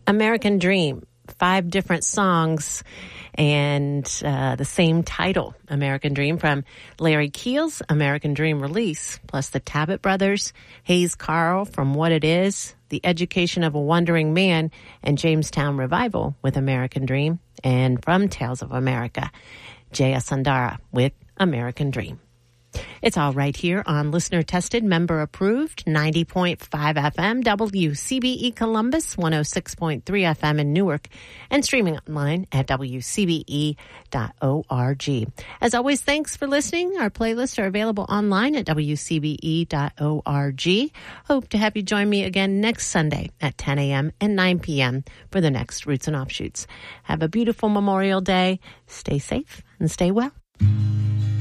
American Dream, 5 different songs and the same title, American Dream, from Larry Keel's American Dream release, plus the Tabbitt Brothers, Hayes Carll from What It Is, The Education of a Wandering Man, and Jamestown Revival with American Dream, and from Tales of America, Jaya Sundara with American Dream. It's all right here on Listener Tested, Member Approved, 90.5 FM, WCBE Columbus, 106.3 FM in Newark, and streaming online at WCBE.org. As always, thanks for listening. Our playlists are available online at WCBE.org. Hope to have you join me again next Sunday at 10 a.m. and 9 p.m. for the next Roots and Offshoots. Have a beautiful Memorial Day. Stay safe and stay well.